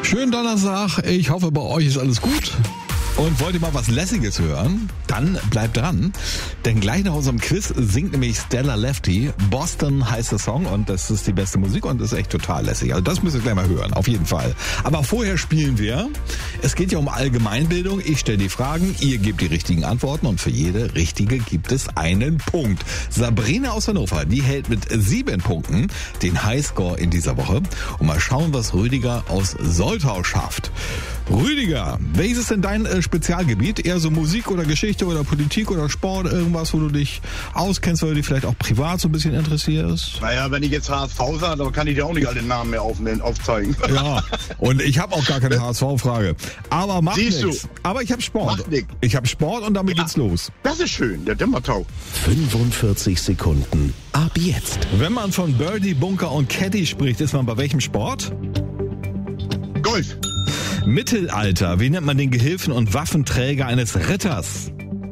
Schönen Donnerstag, ich hoffe bei euch ist alles gut. Und wollt ihr mal was Lässiges hören? Dann bleibt dran, denn gleich nach unserem Quiz singt nämlich Stella Lefty. Boston heißt der Song und das ist die beste Musik und ist echt total lässig. Also das müsst ihr gleich mal hören, auf jeden Fall. Aber vorher spielen wir. Es geht ja um Allgemeinbildung. Ich stelle die Fragen, ihr gebt die richtigen Antworten und für jede richtige gibt es einen Punkt. Sabrina aus Hannover, die hält mit 7 Punkten den Highscore in dieser Woche. Und mal schauen, was Rüdiger aus Soltau schafft. Rüdiger, welches ist denn dein Spezialgebiet? Eher so Musik oder Geschichte oder Politik oder Sport? Irgendwas, wo du dich auskennst, weil du dich vielleicht auch privat so ein bisschen interessierst? Naja, wenn ich jetzt HSV sage, dann kann ich dir auch nicht alle Namen mehr aufzeigen. Ja, und ich habe auch gar keine HSV-Frage. Aber macht Siehst nichts. du? Aber ich habe Sport. Macht nix. Ich habe Sport und damit geht's los. Das ist schön, der Dämmertau. 45 Sekunden. Ab jetzt. Wenn man von Birdie, Bunker und Caddy spricht, ist man bei welchem Sport? Golf. Mittelalter. Wie nennt man den Gehilfen und Waffenträger eines Ritters?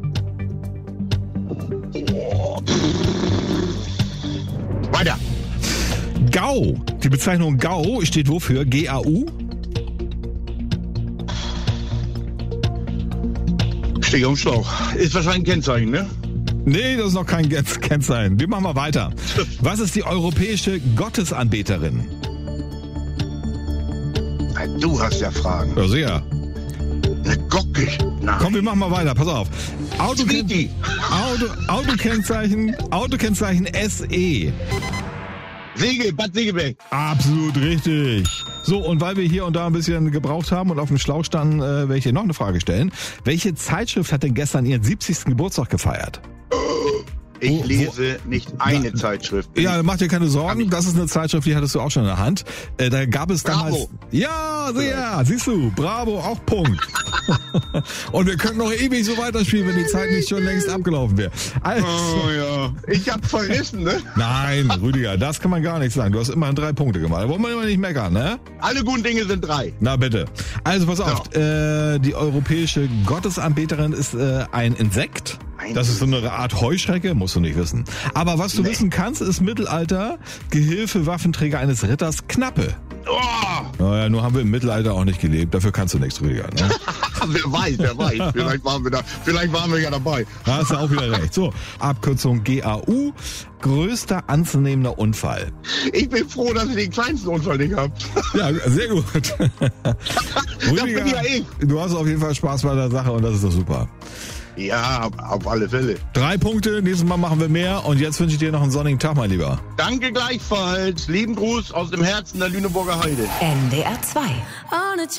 Weiter. Gau. Die Bezeichnung Gau steht wofür? G-A-U? Steh auf dem Schlauch. Ist wahrscheinlich ein Kennzeichen, ne? Nee, das ist noch kein Kennzeichen. Wir machen mal weiter. Was ist die europäische Gottesanbeterin? Du hast ja Fragen. Ja, sehr. Eine Gocke. Nein. Komm, wir machen mal weiter. Pass auf. Tweety. Autokennzeichen SE. Bad Segeberg. Absolut richtig. So, und weil wir hier und da ein bisschen gebraucht haben und auf dem Schlauch standen, werde ich dir noch eine Frage stellen. Welche Zeitschrift hat denn gestern ihren 70. Geburtstag gefeiert? Ich lese nicht eine Zeitschrift. Ja, mach dir keine Sorgen. Das ist eine Zeitschrift, die hattest du auch schon in der Hand. Da gab es damals... Bravo. Ja, sehr. Siehst du, bravo, auch Punkt. Und wir könnten noch ewig so weiterspielen, wenn die Zeit nicht schon längst abgelaufen wäre. Also, Oh ja. Ich hab verrissen, ne? nein, Rüdiger, das kann man gar nicht sagen. Du hast immerhin 3 Punkte gemacht. Da wollen wir immer nicht meckern, ne? Alle guten Dinge sind 3. Na bitte. Also pass auf, die europäische Gottesanbeterin ist ein Insekt. Das ist so eine Art Heuschrecke, musst du nicht wissen. Aber was du wissen kannst, ist Mittelalter, Gehilfe, Waffenträger eines Ritters, Knappe. Oh, Naja, nur haben wir im Mittelalter auch nicht gelebt. Dafür kannst du nichts, Rüdiger. Ne? wer weiß. Vielleicht waren wir ja dabei. Da hast du auch wieder recht. So, Abkürzung GAU, größter anzunehmender Unfall. Ich bin froh, dass ich den kleinsten Unfall nicht hab. Ja, sehr gut. Rüdiger, bin ja ich. du hast auf jeden Fall Spaß bei der Sache und das ist doch super. Ja, auf alle Fälle. 3 Punkte, nächstes Mal machen wir mehr und jetzt wünsche ich dir noch einen sonnigen Tag, mein Lieber. Danke gleichfalls. Lieben Gruß aus dem Herzen der Lüneburger Heide. NDR 2.